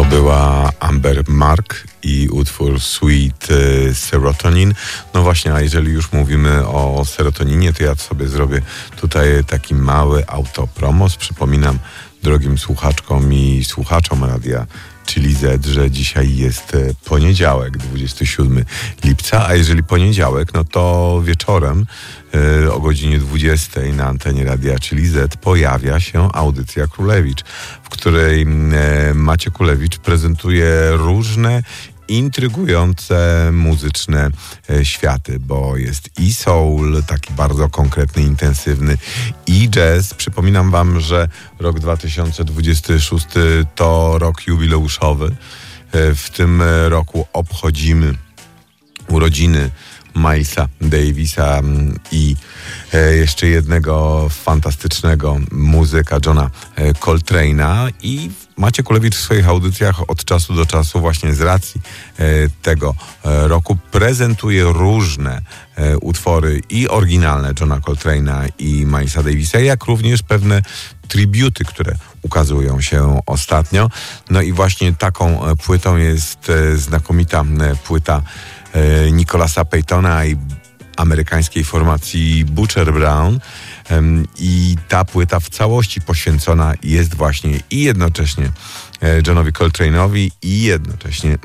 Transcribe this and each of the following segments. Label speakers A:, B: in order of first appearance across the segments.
A: była Amber Mark i utwór Sweet Serotonin. No właśnie, a jeżeli już mówimy o serotoninie, to ja sobie zrobię tutaj taki mały autopromos. Przypominam drogim słuchaczkom i słuchaczom Radia Chili Z, że dzisiaj jest poniedziałek, 27 lipca, a jeżeli poniedziałek, no to wieczorem o godzinie 20 na antenie Radia Chili Z pojawia się audycja Królewicz, w której Maciek Królewicz prezentuje różne intrygujące muzyczne światy, bo jest i soul, taki bardzo konkretny, intensywny, i jazz. Przypominam wam, że rok 2026 to rok jubileuszowy. W tym roku obchodzimy urodziny Milesa Davisa i jeszcze jednego fantastycznego muzyka Johna Coltrane'a, i Maciek Królewicz w swoich audycjach od czasu do czasu właśnie z racji tego roku prezentuje różne utwory i oryginalne Johna Coltrane'a i Milesa Davisa, jak również pewne tributy, które ukazują się ostatnio. No i właśnie taką płytą jest znakomita płyta Nicholasa Paytona i amerykańskiej formacji Butcher Brown, i ta płyta w całości poświęcona jest właśnie i jednocześnie Johnowi Coltrane'owi i jednocześnie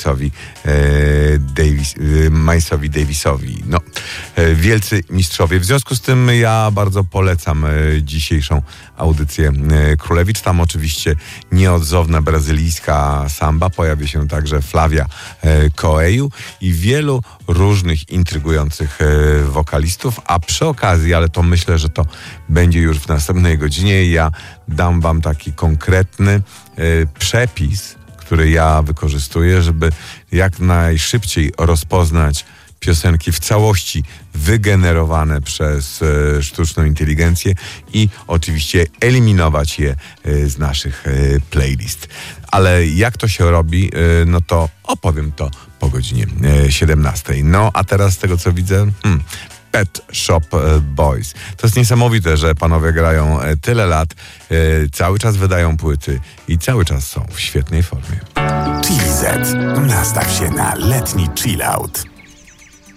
A: Milesowi Davisowi. No, wielcy mistrzowie. W związku z tym ja bardzo polecam dzisiejszą audycję Królewicz. Tam oczywiście nieodzowna brazylijska samba, pojawi się także Flavia Coelho i wielu różnych intrygujących wokalistów, a przy okazji, ale to myślę, że to będzie już w następnej godzinie, ja dam wam taki konkretny przepis, który ja wykorzystuję, żeby jak najszybciej rozpoznać piosenki w całości wygenerowane przez sztuczną inteligencję i oczywiście eliminować je z naszych playlist. Ale jak to się robi, no to opowiem to po godzinie 17. No a teraz z tego co widzę, Pet Shop Boys. To jest niesamowite, że panowie grają tyle lat, cały czas wydają płyty i cały czas są w świetnej formie.
B: Chili Z. Nastaw się na letni chill out.